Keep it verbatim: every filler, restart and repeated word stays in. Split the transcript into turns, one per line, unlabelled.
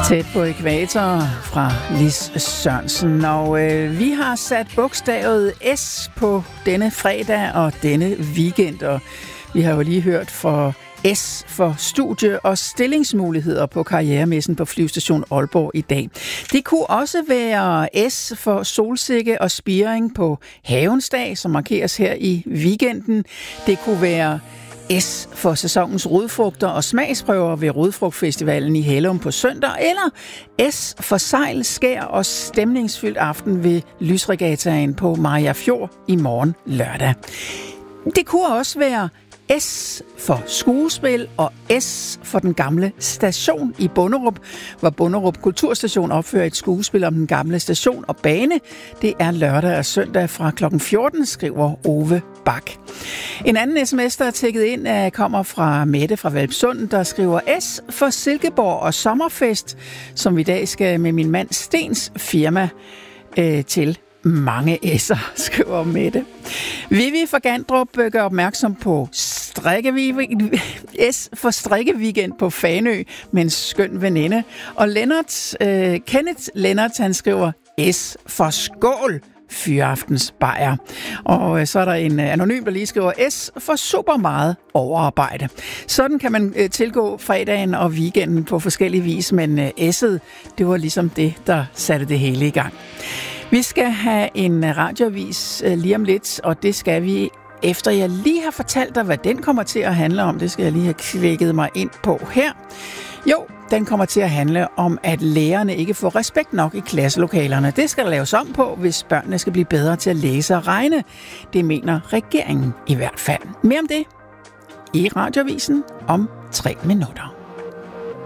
Tæt på ækvator fra Lis Sørensen, og øh, vi har sat bogstavet S på denne fredag og denne weekend, og vi har jo lige hørt for S for studie- og stillingsmuligheder på karrieremessen på Flyvestation Aalborg i dag. Det kunne også være S for solsikke og spiring på Havensdag, som markeres her i weekenden. Det kunne være S for sæsonens rodfrugter og smagsprøver ved Rodfrugtfestivalen i Hellum på søndag, eller S for sejl, skær og stemningsfyldt aften ved Lysregattaen på Maria Fjord i morgen lørdag. Det kunne også være S for skuespil og S for den gamle station i Bonderup, hvor Bonderup Kulturstation opfører et skuespil om den gamle station og bane. Det er lørdag og søndag fra klokken fjorten, skriver Ove Bak. En anden sms, der er tækket ind, kommer fra Mette fra Valpsund, der skriver S for Silkeborg og sommerfest, som vi i dag skal med min mand Stens firma øh, til. Mange S'er, skriver Mette. Vivi fra Gandrup gør opmærksom på strikkeweekend, S for strikkeweekend på Fanø med en skøn veninde. Og Lennart, øh, Kenneth Lennart, han skriver S for skål, fyraftens bajer. Og øh, så er der en øh, anonym, der lige skriver S for super meget overarbejde. Sådan kan man øh, tilgå fredagen og weekenden på forskellige vis, men øh, S'et, det var ligesom det, der satte det hele i gang. Vi skal have en radioavis lige om lidt, og det skal vi, efter jeg lige har fortalt dig, hvad den kommer til at handle om. Det skal jeg lige have klikket mig ind på her. Jo, den kommer til at handle om, at lærerne ikke får respekt nok i klasselokalerne. Det skal der laves om på, hvis børnene skal blive bedre til at læse og regne. Det mener regeringen i hvert fald. Mere om det i radioavisen om tre minutter.